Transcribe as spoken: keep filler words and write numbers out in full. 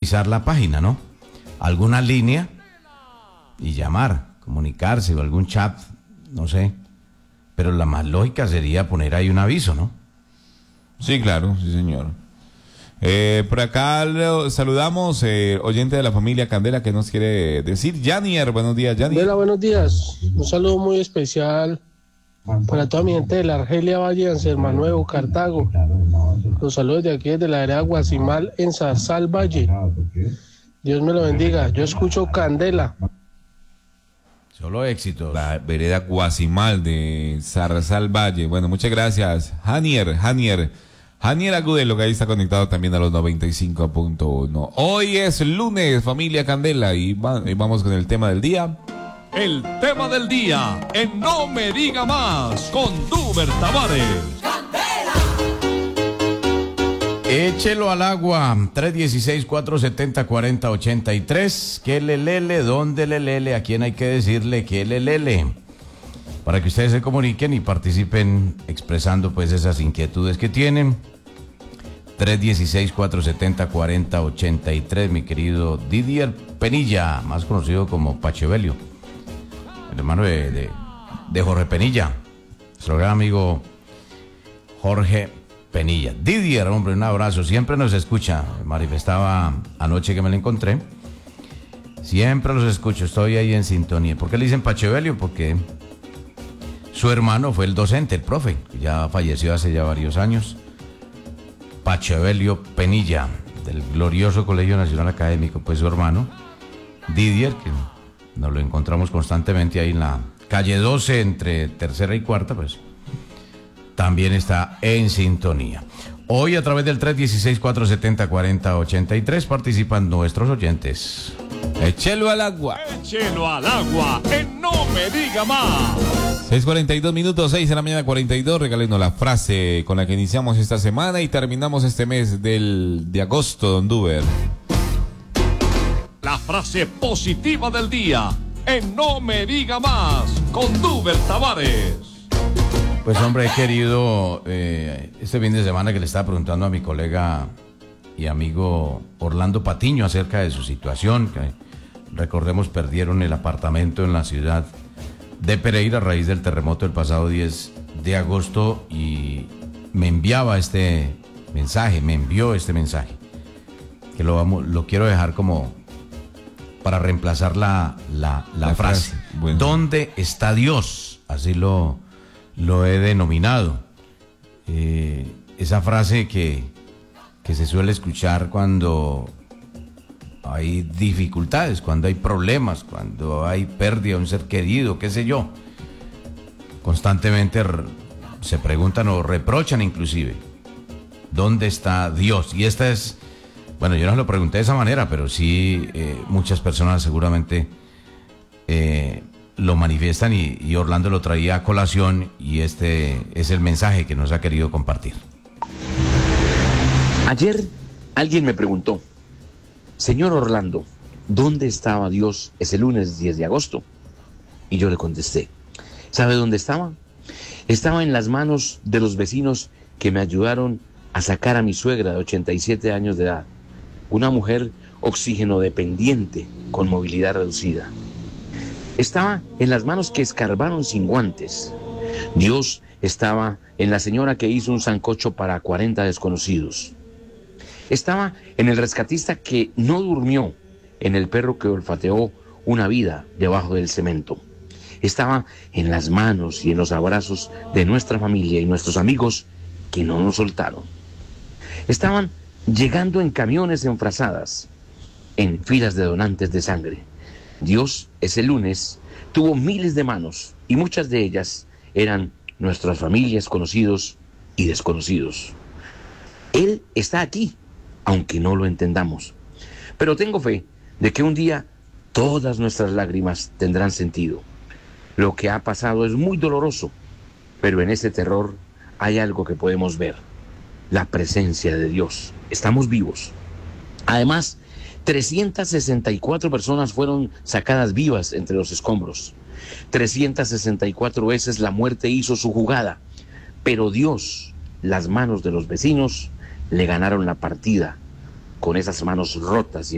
actualizar la página, ¿no? Alguna línea y llamar, comunicarse o algún chat, no sé. Pero la más lógica sería poner ahí un aviso, ¿no? Sí, claro, sí, señor. Eh, por acá lo saludamos, eh, oyente de la familia Candela, que nos quiere decir. Yanier, buenos días, Yanier. Candela, buenos días. Un saludo muy especial para toda mi gente de la Argelia Valle, Anselmo Nuevo, Cartago. Los saludos de aquí desde la área Guasimal en Zarzal Valle. Dios me lo bendiga. Yo escucho Candela. Solo éxitos. La vereda Guasimal de Zarzal Valle. Bueno, muchas gracias. Janier, Janier. Janier Agudelo, que ahí está conectado también a los noventa y cinco punto uno. Hoy es lunes, familia Candela, y, va, y vamos con el tema del día. El tema del día, en No Me Diga Más, con Duber Tavares. Échelo al agua, tres uno seis, cuatro siete cero, cuatro cero ocho tres. ¿Qué le lele? ¿Dónde le lele? ¿A quién hay que decirle qué le lele? Para que ustedes se comuniquen y participen expresando pues esas inquietudes que tienen. tres uno seis, cuatro siete cero, cuatro cero ocho tres, mi querido Didier Penilla, más conocido como Pachevelio, el hermano de, de, de Jorge Penilla, nuestro gran amigo Jorge Penilla. Didier, hombre, un abrazo, siempre nos escucha, manifestaba anoche que me lo encontré, siempre los escucho, estoy ahí en sintonía. ¿Por qué le dicen Pachevelio? Porque su hermano fue el docente, el profe, que ya falleció hace ya varios años, Pachevelio Penilla, del glorioso Colegio Nacional Académico. Pues su hermano, Didier, que nos lo encontramos constantemente ahí en la calle doce, entre tercera y cuarta, pues también está en sintonía. Hoy a través del tres uno seis, cuatro siete cero, cuatro cero ocho tres participan nuestros oyentes. Échelo al agua. Échelo al agua, en No Me Diga Más. seis cuarenta y dos minutos, seis de la mañana cuarenta y dos. Regálenos la frase con la que iniciamos esta semana y terminamos este mes del, de agosto, don Duber. La frase positiva del día, en No Me Diga Más, con Duber Tavares. Pues hombre, he querido, eh, este fin de semana que le estaba preguntando a mi colega y amigo Orlando Patiño acerca de su situación, que recordemos perdieron el apartamento en la ciudad de Pereira a raíz del terremoto del pasado diez de agosto, y me enviaba este mensaje, me envió este mensaje, que lo, vamos, lo quiero dejar como para reemplazar la, la, la, la frase. frase. Bueno. ¿Dónde está Dios? Así lo, lo he denominado. Eh, esa frase que, que se suele escuchar cuando hay dificultades, cuando hay problemas, cuando hay pérdida de un ser querido, qué sé yo. Constantemente se preguntan o reprochan inclusive, ¿dónde está Dios? Y esta es, bueno, yo no lo pregunté de esa manera, pero sí eh, muchas personas seguramente eh, lo manifiestan, y, y Orlando lo traía a colación, y este es el mensaje que nos ha querido compartir. Ayer alguien me preguntó: señor Orlando, ¿dónde estaba Dios ese lunes diez de agosto? Y yo le contesté, ¿sabe dónde estaba? Estaba en las manos de los vecinos que me ayudaron a sacar a mi suegra de ochenta y siete años de edad, una mujer oxígeno dependiente con movilidad reducida. Estaba en las manos que escarbaron sin guantes. Dios estaba en la señora que hizo un sancocho para cuarenta desconocidos. Estaba en el rescatista que no durmió, en el perro que olfateó una vida debajo del cemento. Estaba en las manos y en los abrazos de nuestra familia y nuestros amigos que no nos soltaron. Estaban llegando en camiones enfrazadas, en filas de donantes de sangre. Dios ese lunes tuvo miles de manos, y muchas de ellas eran nuestras familias, conocidos y desconocidos. Él está aquí, aunque no lo entendamos. Pero tengo fe de que un día todas nuestras lágrimas tendrán sentido. Lo que ha pasado es muy doloroso, pero en ese terror hay algo que podemos ver: la presencia de Dios. Estamos vivos. Además, trescientas sesenta y cuatro personas fueron sacadas vivas entre los escombros. trescientas sesenta y cuatro veces la muerte hizo su jugada, pero Dios, las manos de los vecinos, le ganaron la partida con esas manos rotas y